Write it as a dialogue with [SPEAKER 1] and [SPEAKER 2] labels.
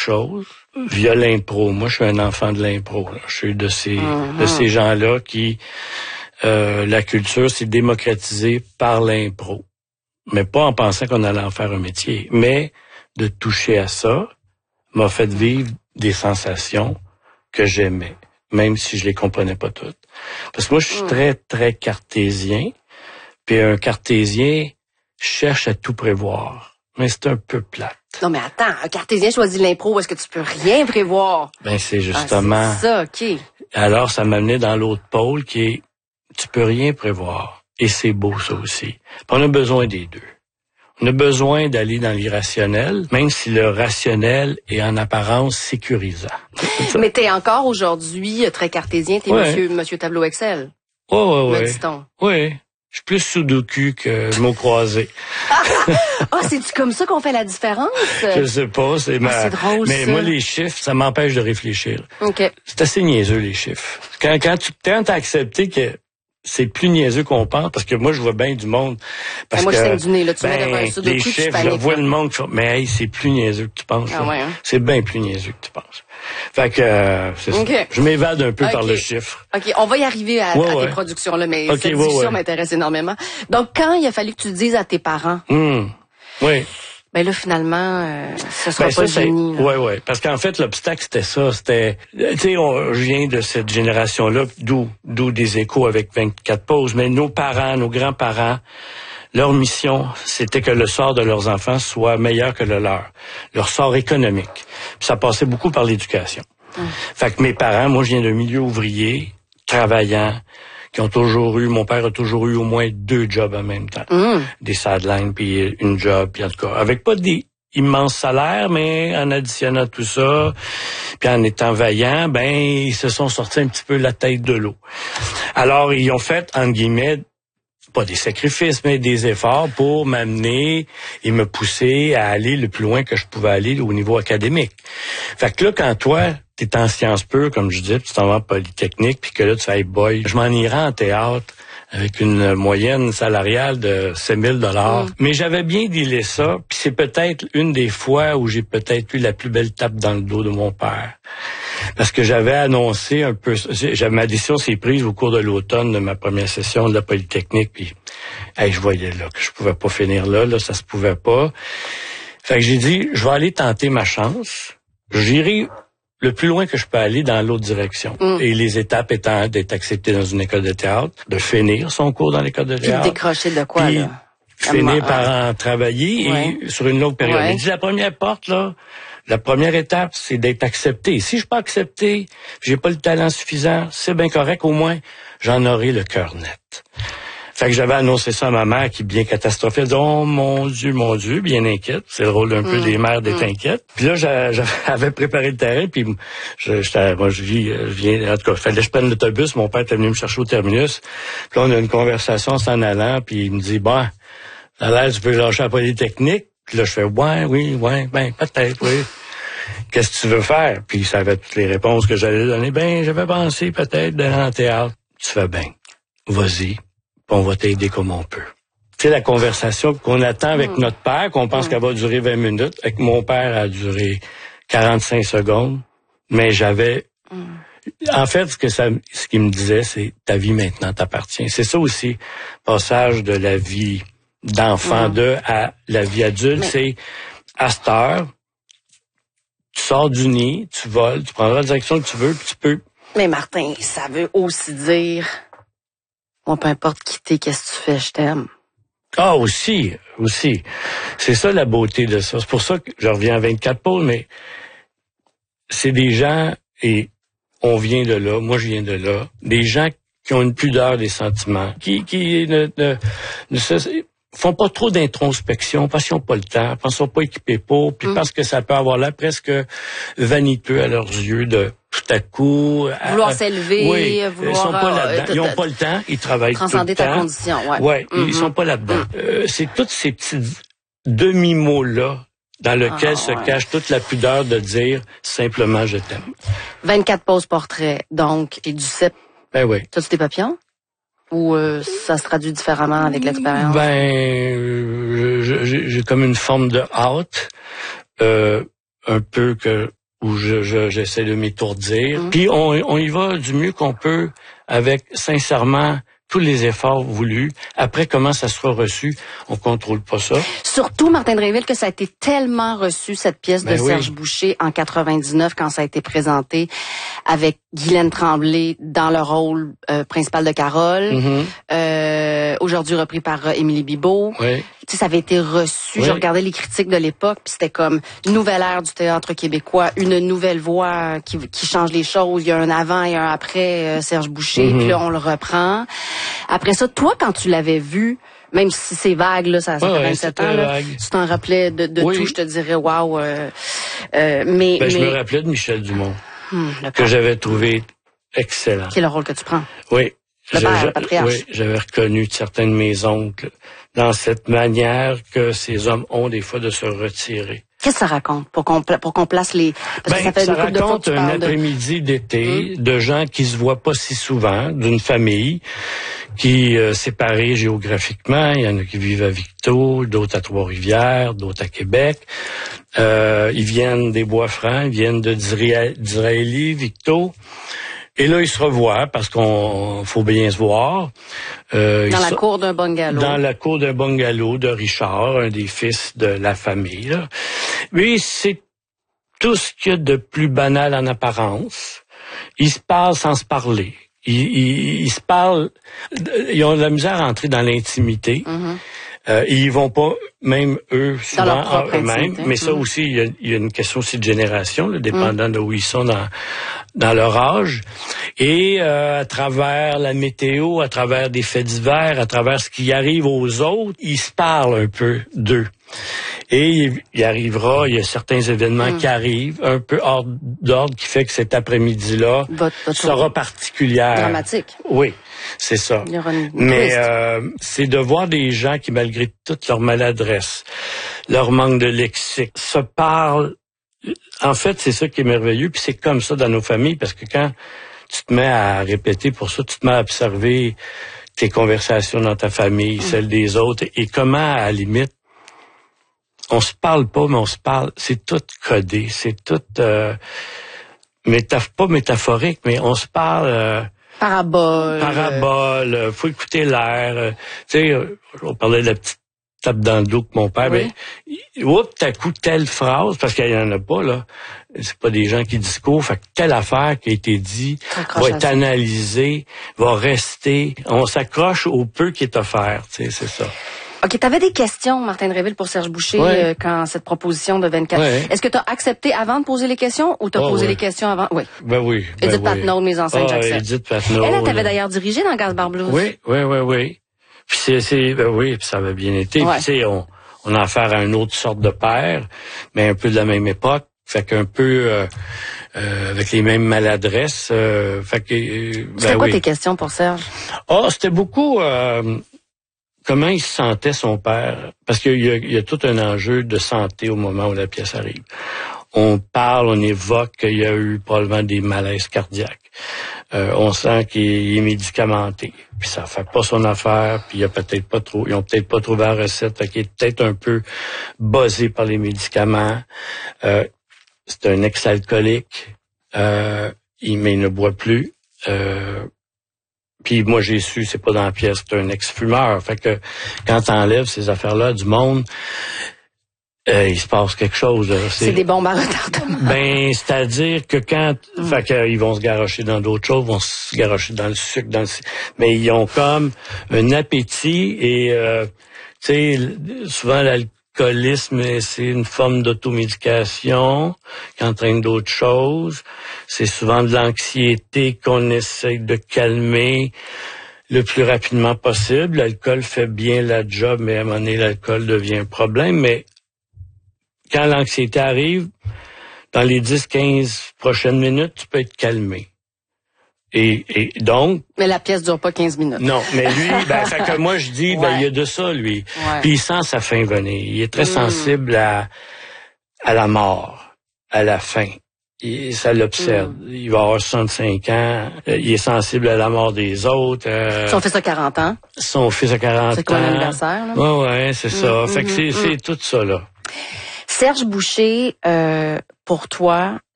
[SPEAKER 1] chose via l'impro. Moi, je suis un enfant de l'impro. Là. Je suis de ces gens-là qui... la culture s'est démocratisée par l'impro. Mais pas en pensant qu'on allait en faire un métier. Mais de toucher à ça m'a fait vivre des sensations que j'aimais, même si je les comprenais pas toutes. Parce que moi, je suis très, très cartésien. Puis un cartésien cherche à tout prévoir. Mais c'est un peu plate.
[SPEAKER 2] Non, mais attends, un cartésien choisit l'impro, est-ce que tu peux rien prévoir?
[SPEAKER 1] Ben, c'est justement...
[SPEAKER 2] c'est ça, OK.
[SPEAKER 1] Alors, ça m'amenait dans l'autre pôle qui est, tu peux rien prévoir. Et c'est beau, ça aussi. Puis on a besoin des deux. On a besoin d'aller dans l'irrationnel, même si le rationnel est en apparence sécurisant.
[SPEAKER 2] Mais t'es encore aujourd'hui très cartésien, t'es monsieur Tableau Excel.
[SPEAKER 1] Ouais.
[SPEAKER 2] Dit-on.
[SPEAKER 1] Oui. Je suis plus sudoku que mot croisé.
[SPEAKER 2] C'est-tu comme ça qu'on fait la différence?
[SPEAKER 1] Je sais pas, c'est
[SPEAKER 2] drôle,
[SPEAKER 1] mais
[SPEAKER 2] ça.
[SPEAKER 1] moi, les chiffres, ça m'empêche de réfléchir.
[SPEAKER 2] OK.
[SPEAKER 1] C'est assez niaiseux, les chiffres. Quand t'as accepté que c'est plus niaiseux qu'on pense, parce que moi, je vois bien du monde. Parce
[SPEAKER 2] moi,
[SPEAKER 1] que,
[SPEAKER 2] je saigne du nez, là. Tu mets devant un sudoku,
[SPEAKER 1] les chiffres, je vois le monde, mais hey, c'est plus niaiseux que tu penses. C'est bien plus niaiseux que tu penses. Fait que, c'est ça. Je m'évade un peu par le chiffre.
[SPEAKER 2] OK, on va y arriver à tes productions, là, mais cette discussion m'intéresse énormément. Donc, quand il a fallu que tu dises à tes parents...
[SPEAKER 1] Oui.
[SPEAKER 2] Ben là, finalement, ce sera pas le génie.
[SPEAKER 1] Oui. Parce qu'en fait, l'obstacle, c'était ça. C'était, tu sais, je viens de cette génération-là, d'où des échos avec 24 pauses. Mais nos parents, nos grands-parents, leur mission, c'était que le sort de leurs enfants soit meilleur que le leur. Leur sort économique. Puis ça passait beaucoup par l'éducation. Fait que mes parents, moi, je viens d'un milieu ouvrier, travaillant, qui ont toujours eu, mon père a toujours eu au moins 2 jobs en même temps. Des sidelines, puis une job, puis en tout cas, avec pas des immenses salaires, mais en additionnant tout ça, puis en étant vaillants, ben, ils se sont sortis un petit peu la tête de l'eau. Alors, ils ont fait, entre guillemets, pas des sacrifices, mais des efforts pour m'amener et me pousser à aller le plus loin que je pouvais aller au niveau académique. Fait que là, quand toi, t'es en sciences pures, comme je dis, puis tu t'en vas en polytechnique, puis que là, tu fais, hey boy, je m'en irai en théâtre avec une moyenne salariale de 7 000 $. Mais j'avais bien dealé ça, puis c'est peut-être une des fois où j'ai peut-être eu la plus belle tape dans le dos de mon père. Parce que j'avais annoncé un peu, ma décision s'est prise au cours de l'automne de ma première session de la Polytechnique, puis je voyais là que je pouvais pas finir là, ça se pouvait pas. Fait que j'ai dit, je vais aller tenter ma chance, j'irai le plus loin que je peux aller dans l'autre direction. Et les étapes étant d'être accepté dans une école de théâtre, de finir son cours dans l'école de théâtre.
[SPEAKER 2] Puis décrocher de quoi,
[SPEAKER 1] puis
[SPEAKER 2] là?
[SPEAKER 1] Finir par en travailler et sur une longue période. Il dit, la première porte, là, la première étape, c'est d'être accepté. Si je suis pas accepté, j'ai pas le talent suffisant, c'est bien correct, au moins, j'en aurai le cœur net. Fait que j'avais annoncé ça à ma mère qui, bien catastrophée, elle dit, oh mon Dieu, bien inquiète. C'est le rôle d'un peu des mères d'être inquiète. Puis là, j'avais préparé le terrain, puis je viens, en tout cas, fallait que je prenne l'autobus. Mon père était venu me chercher au terminus. Puis là, on a une conversation en s'en allant, puis il me dit, bon, à l'air, tu peux lâcher la Polytechnique. Puis là, je fais, ben, peut-être, oui. Qu'est-ce que tu veux faire? Puis ça avait toutes les réponses que j'allais donner. Ben, j'avais pensé peut-être d'aller en théâtre. Tu fais, ben, vas-y. On va t'aider comme on peut. Tu sais, la conversation qu'on attend avec notre père, qu'on pense qu'elle va durer 20 minutes, avec mon père, a duré 45 secondes, mais j'avais... En fait, ce qu'il me disait, c'est ta vie maintenant t'appartient. C'est ça aussi, passage de la vie d'enfant à la vie adulte, c'est à cette heure, tu sors du nid, tu voles, tu prendras la direction que tu veux, puis tu peux...
[SPEAKER 2] Mais Martin, ça veut aussi dire... Moi, peu importe qui t'es, qu'est-ce que tu fais, je t'aime.
[SPEAKER 1] Ah, aussi. C'est ça la beauté de ça. C'est pour ça que je reviens à 24 pôles, mais c'est des gens, et on vient de là, moi je viens de là, des gens qui ont une pudeur des sentiments, qui ne se font pas trop d'introspection parce qu'ils n'ont pas le temps, parce qu'ils sont pas équipés pour, puis parce que ça peut avoir l'air presque vaniteux à leurs yeux de tout à coup...
[SPEAKER 2] Vouloir s'élever,
[SPEAKER 1] vouloir... Ils sont pas là-dedans. Ils n'ont pas le temps, ils travaillent tout le temps.
[SPEAKER 2] Transcender ta condition,
[SPEAKER 1] ils sont pas là-dedans. C'est tous ces petits demi-mots-là dans lesquels se cache toute la pudeur de dire simplement « je t'aime ».
[SPEAKER 2] 24 poses portraits, donc, et du CEP.
[SPEAKER 1] Ben oui.
[SPEAKER 2] T'as-tu des papillons? Ou ça se traduit différemment avec l'expérience?
[SPEAKER 1] Ben, j'ai comme une forme de hâte, un peu que où j'essaie de m'étourdir. Puis on y va du mieux qu'on peut avec, sincèrement, tous les efforts voulus. Après, comment ça sera reçu, on contrôle pas ça.
[SPEAKER 2] Surtout, Martin Drainville, que ça a été tellement reçu, cette pièce de Serge Boucher, en 99, quand ça a été présenté avec Guylaine Tremblay dans le rôle principal de Carole. Aujourd'hui repris par Émilie Bibeau.
[SPEAKER 1] Oui.
[SPEAKER 2] Tu sais, ça avait été reçu. Je regardais les critiques de l'époque, puis c'était comme nouvelle ère du théâtre québécois, une nouvelle voix qui change les choses. Il y a un avant et un après Serge Boucher, puis là, on le reprend. Après ça, toi, quand tu l'avais vu, même si c'est vague, là, ça fait 27 ans, là, tu t'en rappelais de tout, je te dirais, waouh.
[SPEAKER 1] Je me rappelais de Michel Dumont, que j'avais trouvé excellent.
[SPEAKER 2] Qui est le rôle que tu prends?
[SPEAKER 1] Oui.
[SPEAKER 2] Le père, patriarche.
[SPEAKER 1] Oui, j'avais reconnu certains de mes oncles dans cette manière que ces hommes ont des fois de se retirer.
[SPEAKER 2] Qu'est-ce que ça raconte pour qu'on place les... Parce que ça fait
[SPEAKER 1] ça raconte un après-midi d'été de gens qui se voient pas si souvent, d'une famille qui séparée géographiquement. Il y en a qui vivent à Victo, d'autres à Trois-Rivières, d'autres à Québec. Ils viennent des Bois-Francs, ils viennent de d'Israélie, Victo. Et là, ils se revoient parce qu'on faut bien se voir.
[SPEAKER 2] Dans la cour d'un bungalow.
[SPEAKER 1] Dans la cour d'un bungalow de Richard, un des fils de la famille. Là. Lui, c'est tout ce qu'il y a de plus banal en apparence. Ils se parlent sans se parler. Ils se parlent. Ils ont de la misère à entrer dans l'intimité. Ils vont pas, même eux, souvent eux-mêmes. Mais ça aussi, il y a une question aussi de génération, là, dépendant de où ils sont dans leur âge. Et à travers la météo, à travers des faits divers, à travers ce qui arrive aux autres, ils se parlent un peu d'eux. Et il y a certains événements qui arrivent, un peu hors d'ordre, qui fait que cet après-midi-là sera particulière.
[SPEAKER 2] Dramatique.
[SPEAKER 1] Oui, c'est ça. Mais c'est de voir des gens qui, malgré toute leur maladresse, leur manque de lexique, se parlent. En fait, c'est ça qui est merveilleux, puis c'est comme ça dans nos familles, parce que quand tu te mets à répéter pour ça, tu te mets à observer tes conversations dans ta famille, celles des autres, et comment, à la limite, on se parle pas, mais on se parle. C'est tout codé, c'est tout pas métaphorique, mais on se parle. Parabole. Faut écouter l'air. Tu sais, on parlait de la petite tape dans le dos que mon père. Ben, t'as coup telle phrase, parce qu'il y en a pas là. C'est pas des gens qui discourent. Fait que telle affaire qui a été dit va être analysée, va rester. On s'accroche au peu qui est offert. Tu sais, c'est ça.
[SPEAKER 2] OK, t'avais des questions, Martin Drainville, pour Serge Boucher, quand cette proposition de 24... Est-ce que t'as accepté avant de poser les questions ou t'as posé les questions avant? Oui.
[SPEAKER 1] Ben oui.
[SPEAKER 2] Edith Patnaud, mes ancêtres, j'accepte.
[SPEAKER 1] Edith Patnaud.
[SPEAKER 2] Elle t'avait d'ailleurs dirigé dans Gaspard Blues.
[SPEAKER 1] Oui. Puis puis ça avait bien été. Puis tu sais, on a affaire à une autre sorte de père, mais un peu de la même époque. Fait qu'un peu avec les mêmes maladresses. Fait que
[SPEAKER 2] c'était quoi tes questions pour Serge?
[SPEAKER 1] C'était beaucoup comment il se sentait son père, parce qu'il y a tout un enjeu de santé au moment où la pièce arrive. On parle, on évoque qu'il y a eu probablement des malaises cardiaques. On sent qu'il est médicamenté, puis ça fait pas son affaire, puis ils ont peut-être pas trouvé la recette, qui est peut-être un peu buzzé par les médicaments. C'est un ex-alcoolique, mais il ne boit plus. Puis moi j'ai su, c'est pas dans la pièce, c'est un ex-fumeur. Fait que quand t'enlèves ces affaires-là du monde, il se passe quelque chose.
[SPEAKER 2] C'est des bombes à retardement.
[SPEAKER 1] Ben, c'est-à-dire que fait que ils vont se garrocher dans d'autres choses, vont se garrocher dans le sucre, mais ils ont comme un appétit et tu sais, souvent l'alcoolisme, c'est une forme d'automédication qui entraîne d'autres choses. C'est souvent de l'anxiété qu'on essaye de calmer le plus rapidement possible. L'alcool fait bien la job, mais à un moment donné, l'alcool devient un problème. Mais quand l'anxiété arrive, dans les 10-15 prochaines minutes, tu peux être calmé. Et donc...
[SPEAKER 2] Mais la pièce dure pas 15 minutes.
[SPEAKER 1] Non, mais lui, fait que moi je dis, il y a de ça, lui. Puis il sent sa fin venir. Il est très sensible à la mort, à la fin. Ça l'observe. Il va avoir 65 ans. Il est sensible à la mort des autres.
[SPEAKER 2] Son fils a 40 ans.
[SPEAKER 1] Son fils a 40 ans.
[SPEAKER 2] C'est quoi l'anniversaire, là?
[SPEAKER 1] Ouais, c'est ça. Fait que c'est tout ça, là.
[SPEAKER 2] Serge Boucher, pour toi,